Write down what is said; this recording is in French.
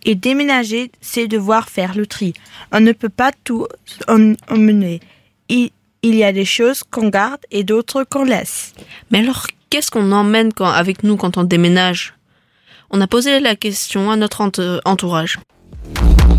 Et déménager, c'est devoir faire le tri. On ne peut pas tout emmener. Il y a des choses qu'on garde et d'autres qu'on laisse. Mais alors, qu'est-ce qu'on emmène avec nous quand on déménage ? On a posé la question à notre entourage.